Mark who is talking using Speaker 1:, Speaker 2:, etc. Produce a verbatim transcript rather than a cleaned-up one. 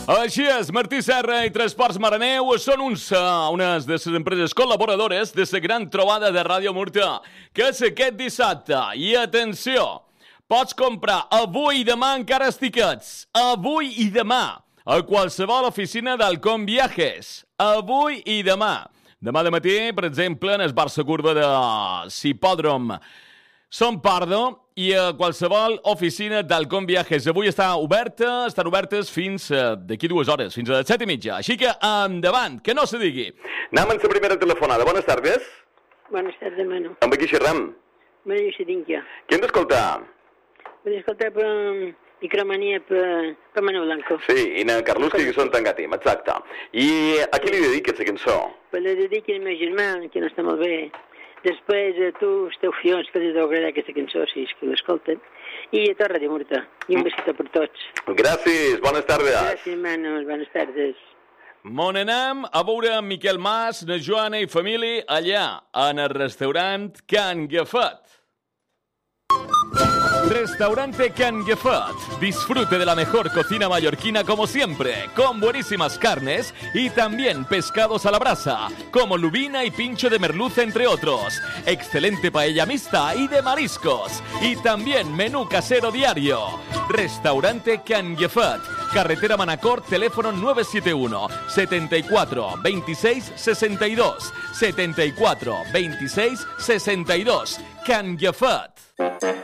Speaker 1: Així és, Martí Serra i Transports Maraneu són uns, uh, unes de les empreses col·laboradores de la gran trobada de Ràdio Murta, que és aquest dissabte. I atenció, pots comprar avui i demà encara els tiquets. Avui i demà, a qualsevol oficina d'Halcón Viajes. Avui i demà. Demà de matí, per exemple, en el Barça Curva de Cipòdrom Son Pardo i a qualsevol oficina d'Halcón Viajes. Avui està oberta, estan obertes fins uh, d'aquí dues hores, fins a les set i mitja. Així que endavant, que no se digui.
Speaker 2: Anem amb la primera telefonada. Bones tardes.
Speaker 3: Bones tardes, Manu.
Speaker 2: Amb qui xerram?
Speaker 3: Maria Sedinquia.
Speaker 2: Qui hem d'escoltar?
Speaker 3: Vull escoltar per micromania per, per Manu Blanco.
Speaker 2: Sí, i na Carluschi, que són Tangatim, exacte. I a qui li dediques la cançó?
Speaker 3: Pues la dedico al meu germà, que no està molt bé. Després a tu, els teus fions, que els deu agradar aquesta cançó, si és que l'escolten. I a tot Ràdio Murta. I un besito per tots.
Speaker 2: Gràcies, bones tardes.
Speaker 3: Gràcies, Manu, bones tardes.
Speaker 1: Mon anem a veure Miquel Mas, na Joana i família allà, en el restaurant Can Gafet. Restaurante Can Gafet. Disfrute de la mejor cocina mallorquina como siempre, con buenísimas carnes y también pescados a la brasa, como lubina y pincho de merluza, entre otros. Excelente paella mixta y de mariscos. Y también menú casero diario. Restaurante Can Gafet. Carretera Manacor, teléfono nueve siete uno, setenta y cuatro, veintiséis, sesenta y dos. setenta y cuatro, veintiséis, sesenta y dos. Can Gafet.